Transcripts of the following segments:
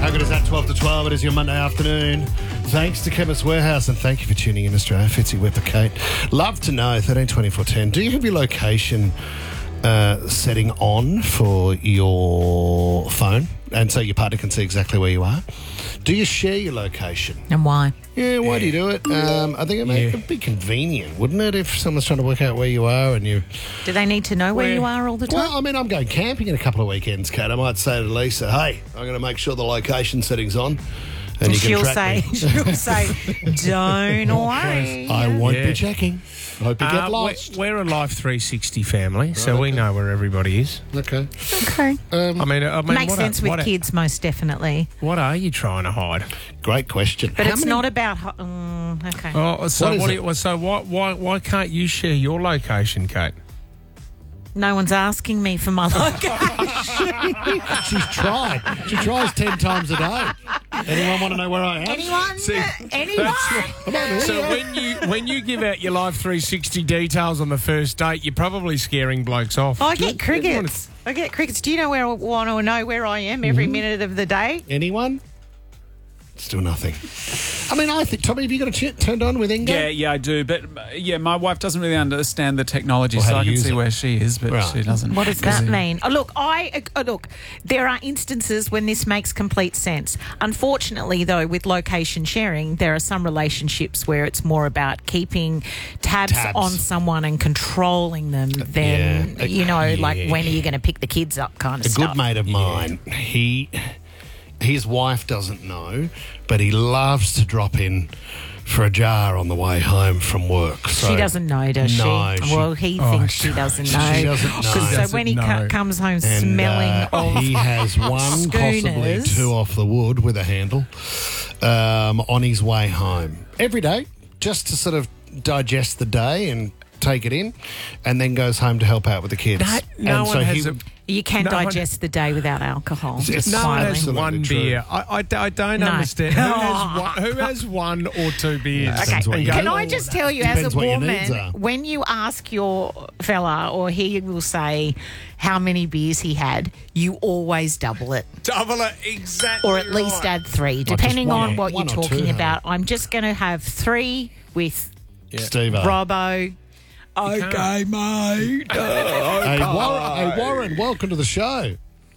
How good is that? 12 to 12. It is your Monday afternoon. Thanks to Chemist Warehouse, and thank you for tuning in, Australia. Fitzy, Whipper, Kate. Love to know, 132410, do you have your location setting on for your phone? And so your partner can see exactly where you are? Do you share your location? And why? Yeah, why do you do it? I think it'd be convenient, wouldn't it, if someone's trying to work out where you are and you... Do they need to know where you are all the time? Well, I mean, I'm going camping in a couple of weekends, Kate. I might say to Lisa, hey, I'm going to make sure the location setting's on. And you can track me. She'll say, don't worry. I won't be checking. I hope you get lost. We're a Life 360 family, so we know where everybody is. Okay. I mean, makes sense with kids, most definitely. What are you trying to hide? Great question. But it's not about... okay. Oh, so why can't you share your location, Kate? No one's asking me for my location. She's tried. She tries 10 times a day. Anyone want to know where I am? Anyone? So when you give out your Life 360 details on the first date, you're probably scaring blokes off. I get crickets. Do you know where I want to know where I am every minute of the day? Anyone? Still nothing. I mean, I think, Tommy, have you got it turned on with Inga? Yeah, I do. But, my wife doesn't really understand the technology, Or how so to I can use see it. where she is, but she doesn't. What does that mean? Look, there are instances when this makes complete sense. Unfortunately, though, with location sharing, there are some relationships where it's more about keeping tabs. on someone and controlling them than, like when are you going to pick the kids up kind of stuff. A good mate of mine, his wife doesn't know, but he loves to drop in for a jar on the way home from work. So, she doesn't know, does she? No. Well, he thinks she doesn't know. She doesn't know. So when he comes home smelling of he has one, possibly two off the wood with a handle on his way home. Every day, just to sort of digest the day and take it in, and then goes home to help out with the kids. You can digest the day without alcohol. No one has one beer. I don't understand. Who has one or two beers? Okay. Can I just tell you, as a woman, are. when you ask your fella, or he will say how many beers he had, you always double it. Double it, exactly. Or at least add 3, depending on what you're talking about. I'm just going to have 3 with Steve-O. Robbo. Okay, mate. Hey, Warren, welcome to the show.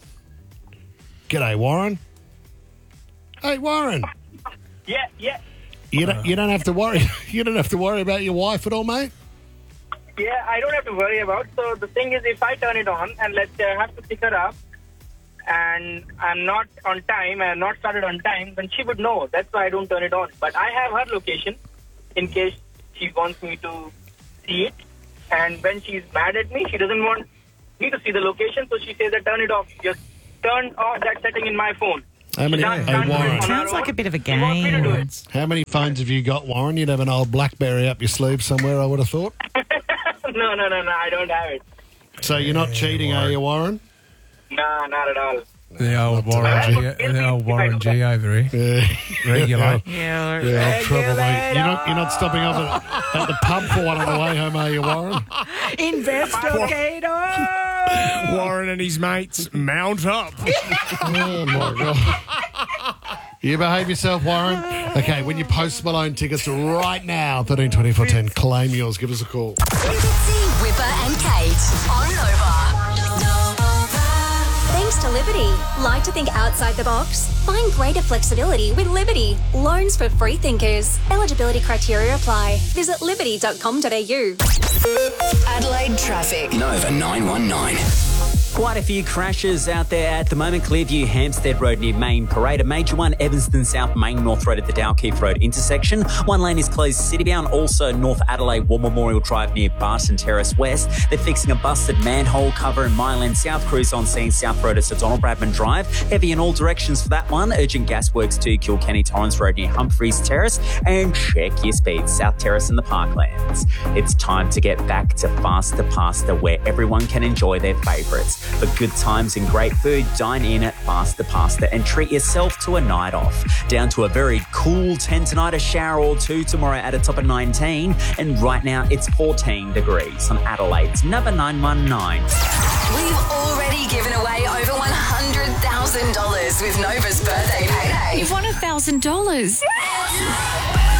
G'day, Warren. Hey, Warren. Yeah. You don't have to worry. You don't have to worry about your wife at all, mate. Yeah, I don't have to worry about. So the thing is, if I turn it on and let's say I have to pick her up, and I'm not on time, I have not started on time, then she would know. That's why I don't turn it on. But I have her location in case she wants me to see it. And when she's mad at me, she doesn't want me to see the location, so she says that turn it off. Just turn off that setting in my phone. How many? Hey, Warren. Sounds like a bit of a game. How many phones have you got, Warren? You'd have an old BlackBerry up your sleeve somewhere, I would have thought. No, I don't have it. So you're not cheating, are you, Warren? No, not at all. The old Warren G over here. Regulate. Trouble, mate. You're not stopping up at the pub for one on the way home, are you, Warren? Investigator! Warren and his mates mount up. Oh, my God. You behave yourself, Warren. Okay, when you Post Malone tickets right now, 132410, claim yours. Give us a call. Fitzy, Whipper and Kate on Nova. Thanks to Liberty. Like to think outside the box? Find greater flexibility with Liberty. Loans for free thinkers. Eligibility criteria apply. Visit liberty.com.au. Adelaide traffic. Nova 919. Quite a few crashes out there at the moment. Clearview, Hampstead Road near Main Parade. A major one, Evanston South Main North Road at the Dalkeith Road intersection. One lane is closed citybound. Also, North Adelaide War Memorial Drive near Barton Terrace West. They're fixing a busted manhole cover in Myland South. Crews on scene South Road at Sir Donald Bradman Drive. Heavy in all directions for that one. Urgent gas works to Kilkenny Torrens Road near Humphreys Terrace. And check your speed, South Terrace in the Parklands. It's time to get back to Faster Pasta, where everyone can enjoy their favourites. For good times and great food, dine in at Faster Pasta and treat yourself to a night off. Down to a very cool 10 tonight, a shower or 2 tomorrow at a top of 19. And right now it's 14 degrees on Adelaide's Nova 919. We've already given away over $100,000 with Nova's birthday payday. You've won $1,000.